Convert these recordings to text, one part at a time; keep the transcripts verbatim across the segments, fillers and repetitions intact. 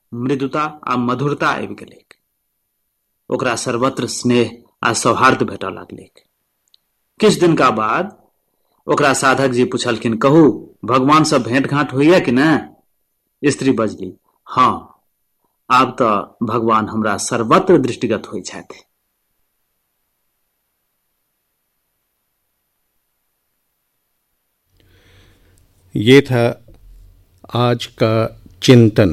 मृदुता आ मधुरता आबि गेलैक। ओकरा सर्वत्र स्नेह आ सौहार्द भेटऽ लागलैक। किछु दिनका बाद ओकरा साधक जी पूछलखिन, कहू भगवान से भेंट घाट होइया कि नहि? स्त्री बजली, हाँ, आब तऽ भगवान हमरा सर्वत्र दृष्टिगत होइ छथि। ये था आज का चिंतन।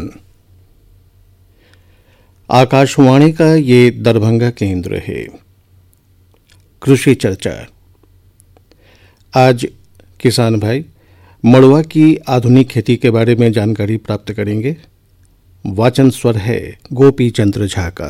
आकाशवाणी का ये दरभंगा केंद्र है। कृषि चर्चा। आज किसान भाई मड़ुआ की आधुनिक खेती के बारे में जानकारी प्राप्त करेंगे। वाचन स्वर है गोपी चंद्र झा का।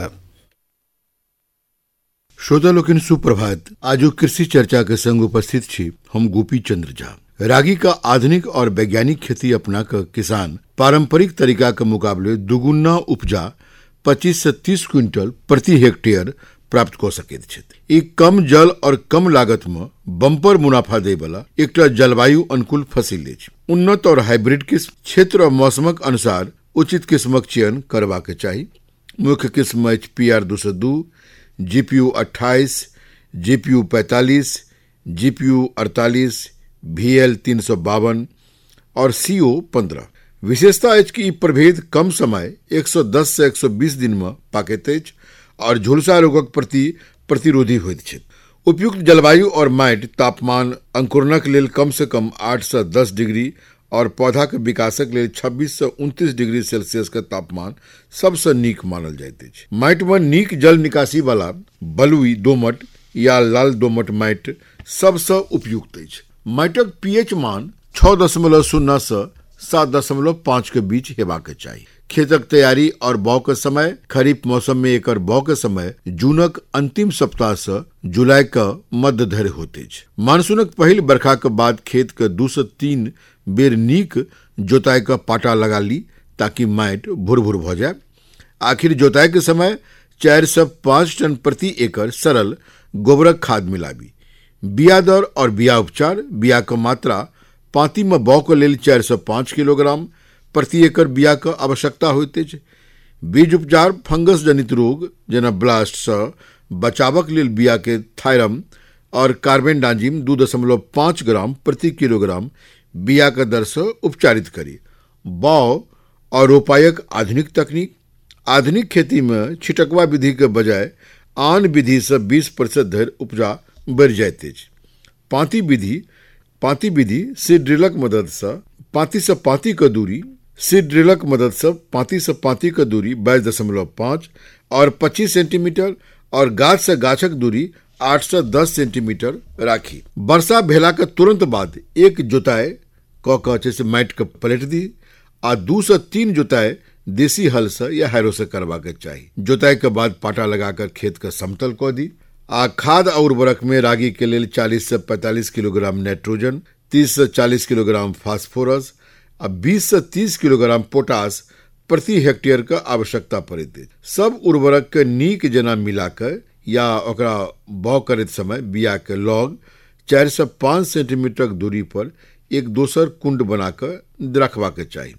श्रोता लोकन सुप्रभात। आज कृषि चर्चा के संग उपस्थित छी हम गोपी चंद्र झा। रागी का आधुनिक और वैज्ञानिक खेती अपनाकर किसान पारंपरिक तरीका के मुकाबले दुगुना उपजा पच्चीस से तीस क्विंटल प्रति हेक्टेयर प्राप्त कर सकैत छथि। एक कम जल और कम लागत में बम्पर मुनाफा दे वाला एक जलवायु अनुकूल फसिल अछि। उन्नत और हाइब्रिड किस्म क्षेत्र और मौसमक अनुसार उचित किस्मक चयन करबाक चाही। मुख्य किस्म अछि पी आर दू सौ दू, जीपीयू अट्ठाईस, जीपीयू पैंतालीस, जीपीयू अड़तालीस, भी एल तीन सौ बावन और सीओ पंद्रह। विशेषता अछि कि प्रभेद कम समय एक सौ दस से एक सौ बीस दिन में पाकैत अछि और झुलसा रोगक प्रति प्रतिरोधी होइत छै। उपयुक्त जलवायु और माटि तापमान अंकुरणक लेल कम से कम आठ से दस डिग्री और पौधा के विकासक लेल छब्बीस से उनतीस डिग्री सेल्सियस के तापमान सबसे नीक मानल जाइत अछि। माटि में नीक जल निकासी वाला बलुई दोमट या लाल दोमट माटि सबसे उपयुक्त अछि। माटिक पीएच मान छह दशमलव शून्य से सात दशमलव पाँच के बीच हेबाक चाही। खेतक तैयारी और बौ के समय खरीफ मौसम में एकर बौ के समय जूनक अंतिम सप्ताह से जुलाई के मध्य धरि होइत अछि। मानसूनक पहिल बरखा के बाद खेत के दू से तीन बेर नीक जोताई के पाटा लगा ली ताकि माटि भुर भुर भ जाए। आखिर जोताई के समय चार से पाँच टन प्रति एकड़ सरल गोबरक खाद मिलाबी। बिया दर और बिया उपचार। बिया के मात्रा पाती में बौ के लेल चार से पाँच किलोग्राम प्रति एकड़ बिया के आवश्यकता होइत अछि। बीज उपचार। फंगस जनित रोग जेना ब्लास्ट से बचावक लेल बिया के थायरम और कार्बेंडाजिम दू दशमलव पाँच ग्राम प्रति किलोग्राम बिया के दर से उपचारित करी। बौ और रोपाइक आधुनिक तकनीक। आधुनिक खेती में छिटकवा विधि के बजाय आन विधि से बीस प्रतिशत धरि उपजा बढ़ जाइत अछि। पाती विधि। पाती विधि सीड ड्रिलक मदद से पाती से पाती के दूरी सीड ड्रिलक मदद से पाती से पाती के दूरी बाईस दशमलव पाँच और पच्चीस सेंटीमीटर और गाछ से गाछक दूरी आठ से दस सेंटीमीटर राखी। वर्षा भेला के तुरंत बाद एक जोताई क के से माटि के पलट दी आ दू से तीन जोताई देसी हल से या हैरो से करबाक चाही। जोताई के बाद पाटा लगाकर खेत के समतल क दी। आ खाद और उर्वरक में रागी के लेल चालीस से पैंतालीस किलोग्राम नाइट्रोजन, तीस से चालीस किलोग्राम फास्फोरस आ बीस से तीस किलोग्राम पोटास प्रति हेक्टेयर के आवश्यकता पड़ैत अछि। सब उर्वरक के नीक जेना मिलाकर या ओकरा बौ करैत समय बिया के लॉग चार से पाँच सेंटीमीटर दूरी पर एक दोसर कुंड बनाकर रखबाक चाही।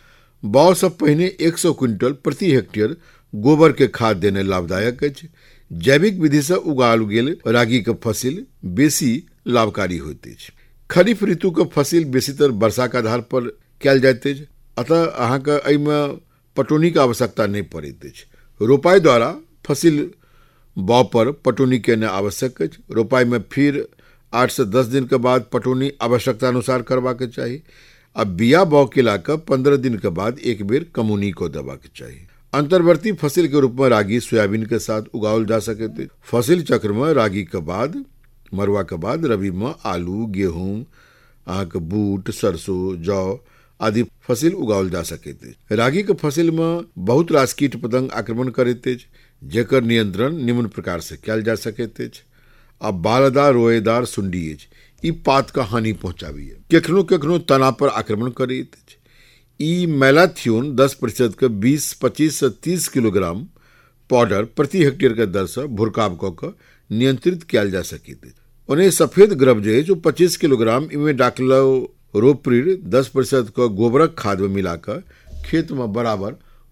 बौ से पहिने एक सौ क्विंटल प्रति हेक्टेयर गोबर के खाद देने लाभदायक अछि। जैविक विधि से उगाओल गेल रागी के फसिल बेसी लाभकारी होइत अछि। खरीफ ऋतु के फसिल बेसीतर वर्षा के आधार पर कयल जाइत अछि, अतः अहाँके एहिमे पटौनी के आवश्यकता नहीं पड़ैत अछि। रोपाई द्वारा फसिल बौ पर पटौनी केना आवश्यक अछि। रोपाई में फिर आठ से दस दिन के बाद पटौनी आवश्यकता अनुसार करबाक चाही। अब बिया बौ केला के पंद्रह दिन के बाद एक बेर कमौनी को देबाक चाही। अंतर्वर्ती फसिल के रूप में रागी सोयाबीन के साथ उगाओल जा सकैत अछि। फसिल चक्र में रागी के बाद मरुआ के बाद रबी में आलू, गेहूं, अहाँके बूट, सरसों, जौ आदि फसिल उगाओल जा सकैत अछि। रागी के फसिल में बहुत रास कीट पतंग आक्रमण करैत अछि, जेकर नियंत्रण निम्न प्रकार से कयल जा सकैत अछि। अब बालदार रोएदार सुंडी अछि, ई पात का हानि पहुंचाबैया। केखनो केखनो तना पर आक्रमण करैत अछि। ई मैलाथियोन दस प्रतिशत के बीस पच्चीस से तीस किलोग्राम पाउडर प्रति हेक्टेयर के दर से भुरकाव क के नियंत्रित कयल जा सकैत अछि। ओने सफेद ग्रब जे अछि पच्चीस किलोग्राम इमे डाकलो रोप्रिड दस प्रतिशत के गोबरक खाद में मिलाकर खेत में बराबर